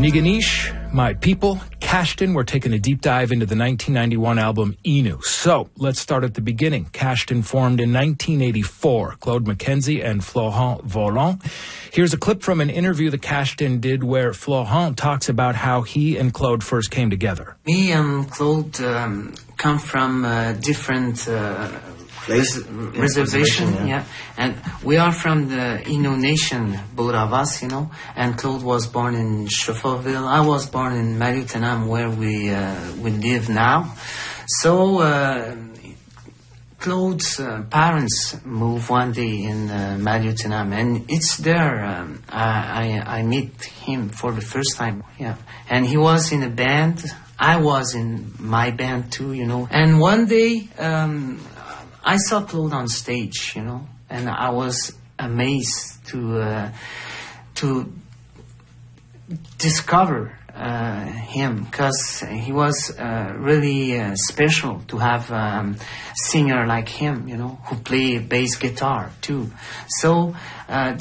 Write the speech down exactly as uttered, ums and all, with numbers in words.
Niganish, My People, Kashtin. We're taking a deep dive into the nineteen ninety-one album Inu. So let's start at the beginning. Kashtin formed in nineteen eighty-four. Claude McKenzie and Florent Volant. Here's a clip from an interview that Kashtin did where Florent talks about how he and Claude first came together. Me and Claude um, come from uh, different uh, Place, res- reservation, yeah. yeah. And we are from the Innu Nation, both of us, you know. And Claude was born in Schefferville. I was born in Maliotenam, where we uh, we live now. So uh, Claude's uh, parents moved one day in uh, Maliotenam, and it's there um, I, I I meet him for the first time. Yeah, and he was in a band. I was in my band too, you know. And one day. Um, I saw Claude on stage, you know, and I was amazed to uh, to discover uh, him, because he was uh, really uh, special to have a um, singer like him, you know, who play bass guitar too. So. Uh,